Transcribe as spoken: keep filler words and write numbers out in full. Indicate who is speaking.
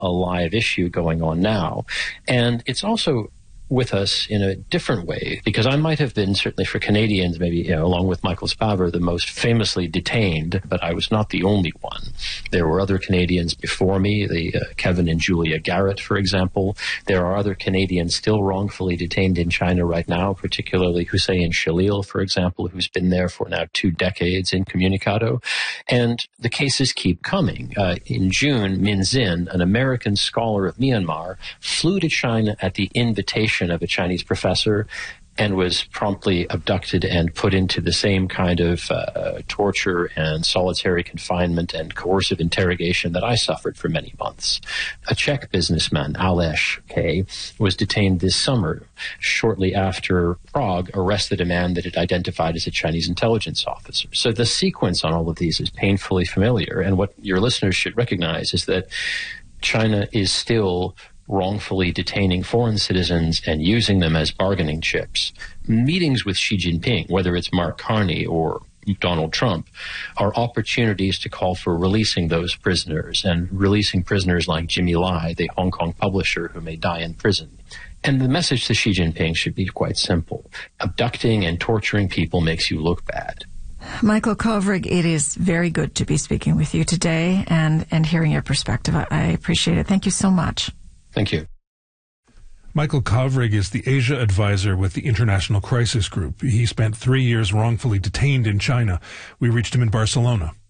Speaker 1: a live issue going on now. And it's also with us in a different way, because I might have been, certainly for Canadians, maybe, you know, along with Michael Spavor, the most famously detained, but I was not the only one. There were other Canadians before me, the uh, Kevin and Julia Garrett, for example. There are other Canadians still wrongfully detained in China right now, particularly Hussein Shalil, for example, who's been there for now two decades incommunicado. And the cases keep coming. Uh, in June, Min Zin, an American scholar of Myanmar, flew to China at the invitation of a Chinese professor and was promptly abducted and put into the same kind of uh, torture and solitary confinement and coercive interrogation that I suffered for many months. A Czech businessman, Aleš K., was detained this summer, shortly after Prague arrested a man that it identified as a Chinese intelligence officer. So the sequence on all of these is painfully familiar, and what your listeners should recognize is that China is still wrongfully detaining foreign citizens and using them as bargaining chips. Meetings with Xi Jinping, whether it's Mark Carney or Donald Trump, are opportunities to call for releasing those prisoners and releasing prisoners like Jimmy Lai, the Hong Kong publisher who may die in prison. And the message to Xi Jinping should be quite simple. Abducting and torturing people makes you look bad.
Speaker 2: Michael Kovrig, it is very good to be speaking with you today and, and hearing your perspective. I, I appreciate it. Thank you so much.
Speaker 1: Thank you.
Speaker 3: Michael Kovrig is the Asia advisor with the International Crisis Group. He spent three years wrongfully detained in China. We reached him in Barcelona.